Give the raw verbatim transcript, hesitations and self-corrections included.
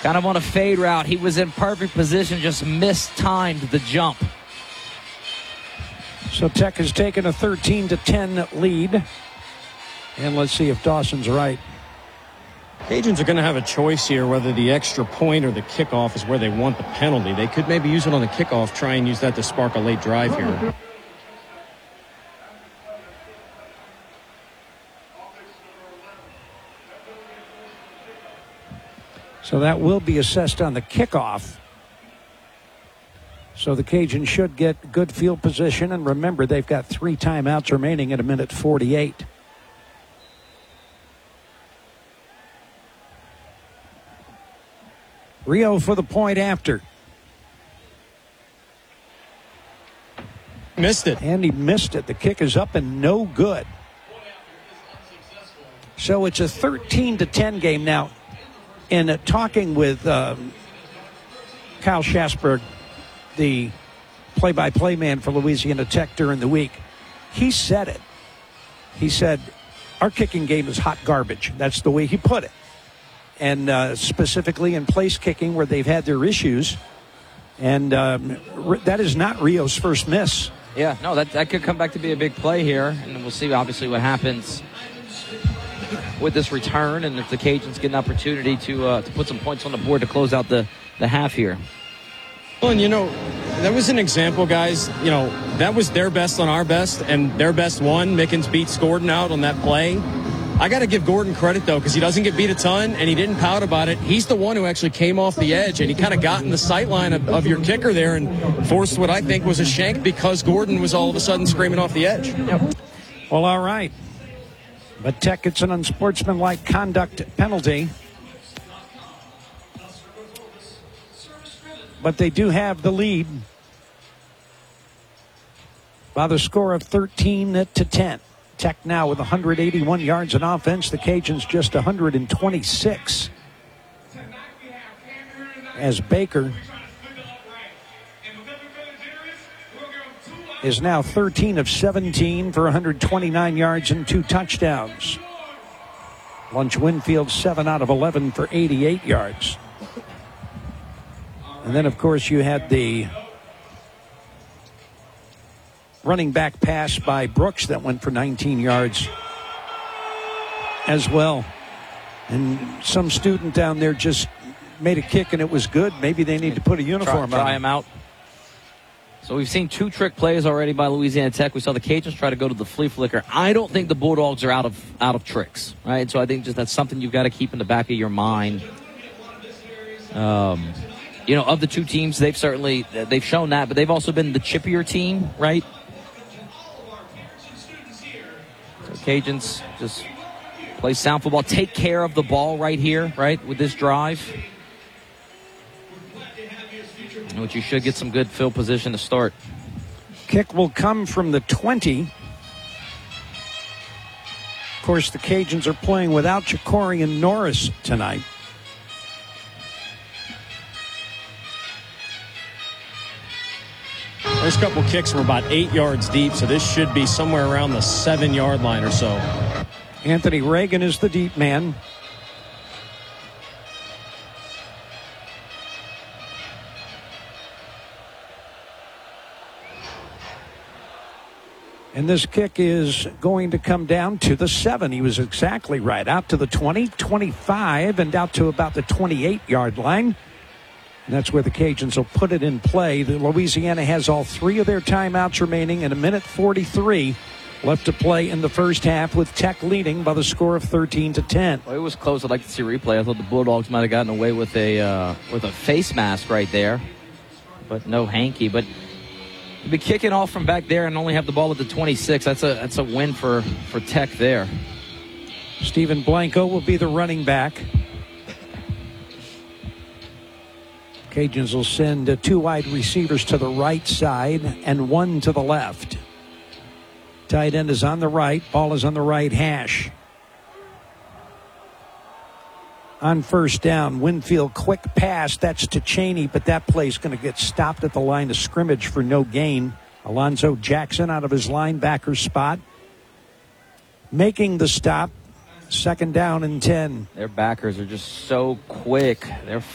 Kind of on a fade route. He was in perfect position, just mistimed the jump. So Tech has taken a thirteen to ten lead. And let's see if Dawson's right. Cajuns are going to have a choice here whether the extra point or the kickoff is where they want the penalty. They could maybe use it on the kickoff, try and use that to spark a late drive here. So that will be assessed on the kickoff. So the Cajuns should get good field position. And remember, they've got three timeouts remaining at a minute forty-eight. Rio for the point after. Missed it. And he missed it. The kick is up and no good. So it's a thirteen to ten game now. In uh, talking with um, Kyle Shasberg, the play-by-play man for Louisiana Tech during the week, he said it. He said, our kicking game is hot garbage. That's the way he put it. And uh, specifically in place kicking where they've had their issues. And um, that is not Rio's first miss. Yeah, no, that, that could come back to be a big play here. And we'll see, obviously, what happens with this return, and if the Cajuns get an opportunity to uh, to put some points on the board to close out the, the half here. Well, and you know, that was an example, guys. You know, that was their best on our best, and their best won. Mickens beats Gordon out on that play. I got to give Gordon credit, though, because he doesn't get beat a ton, and he didn't pout about it. He's the one who actually came off the edge, and he kind of got in the sight line of, of your kicker there and forced what I think was a shank because Gordon was all of a sudden screaming off the edge. Yep. Well, all right. But Tech gets an unsportsmanlike conduct penalty. But they do have the lead by the score of thirteen to ten. Tech now with one hundred eighty-one yards in offense. The Cajuns just one hundred twenty-six. As Baker is now thirteen of seventeen for one hundred twenty-nine yards and two touchdowns. Lunch Winfield seven out of eleven for eighty-eight yards. And then, of course, you had the running back pass by Brooks that went for nineteen yards as well. And some student down there just made a kick and it was good. Maybe they need to put a uniform try, on. Try him out. So we've seen two trick plays already by Louisiana Tech. We saw the Cajuns try to go to the flea flicker. I don't think the Bulldogs are out of out of tricks, right? So I think just that's something you've got to keep in the back of your mind. Um, you know, of the two teams, they've certainly they've shown that, but they've also been the chippier team, right? So Cajuns just play sound football, take care of the ball right here, right, with this drive. Which you should get some good field position to start. Kick will come from the twenty. Of course, the Cajuns are playing without Jacorian Norris tonight. First couple kicks were about eight yards deep, so this should be somewhere around the seven-yard line or so. Anthony Reagan is the deep man. And this kick is going to come down to the seven. He was exactly right. Out to the twenty, twenty-five, and out to about the twenty-eight-yard line. And that's where the Cajuns will put it in play. The Louisiana has all three of their timeouts remaining and a minute forty-three left to play in the first half, with Tech leading by the score of thirteen to ten. Well, it was close. I'd like to see a replay. I thought the Bulldogs might have gotten away with a uh, with a face mask right there, but no hanky. But you'll be kicking off from back there and only have the ball at the twenty-six. That's a that's a win for, for Tech there. Stephen Blanco will be the running back. Cajuns will send uh, two wide receivers to the right side and one to the left. Tight end is on the right. Ball is on the right hash. On first down, Winfield quick pass. That's to Cheney, but that play is going to get stopped at the line of scrimmage for no gain. Alonzo Jackson out of his linebacker spot, making the stop. Second down and ten. Their backers are just so quick. They're